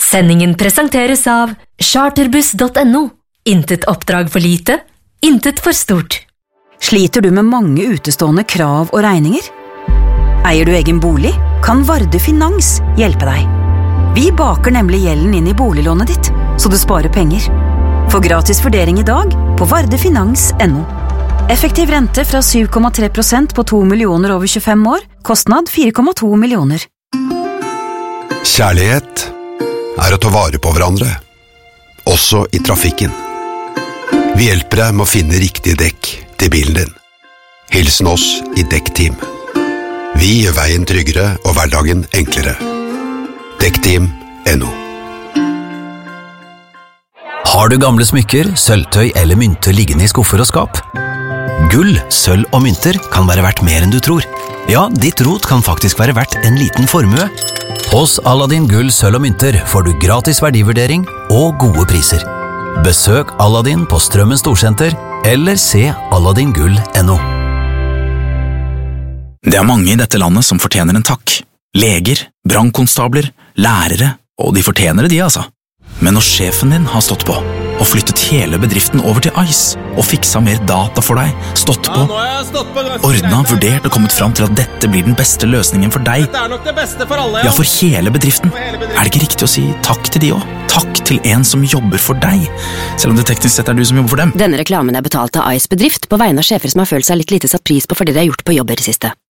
Sendingen presenteres av charterbuss.no. Intet oppdrag for lite, intet for stort. Sliter du med mange utestående krav og regninger? Eier du egen bolig? Kan Varde Finans hjelpe deg? Vi baker nemlig gjelden inn i boliglånet ditt, så du sparer penger. Få gratis vurdering i dag på vardefinans.no. Effektiv rente fra 7,3% på 2 millioner over 25 år, kostnad 4,2 millioner. Kjærlighet å ta vare på hverandre, også i trafikken. Vi hjelper deg med å finne riktig dekk til bilen din. Hilsen oss i Dekkteam. Vi gjør veien tryggere og hverdagen enklere. Dekkteam.no. Har du gamle smykker, sølvtøy eller mynter liggende i skuffer og skap? Gull, sølv og mynter kan være verdt mer enn du tror. Ja, ditt rot kan faktisk være verdt en liten formue. Hos Aladdin Gull, sølv og mynter får du gratis verdivurdering og gode priser. Besøk Aladdin på Strømmen Storsenter eller se aladdingull.no. Det er mange i dette landet som fortjener en takk. Leger, brannkonstabler, lærere, og de fortjener det de, altså. Men når sjefen din har stått på, og flyttet hele bedriften over til Ice, og fiksa mer data for deg, stått på, ordnet, vurdert og kommet fram til at dette blir den beste løsningen for deg, dette er nok det beste for alle, ja. Ja, for hele bedriften, er det ikke riktig å si takk til de også? Takk til en som jobber for deg, selv om det teknisk sett er du som jobber for dem. Denne reklamen er betalt av Ice bedrift på vegne av sjefer som har følt seg litt lite satt pris på fordi de har gjort på jobb i det siste.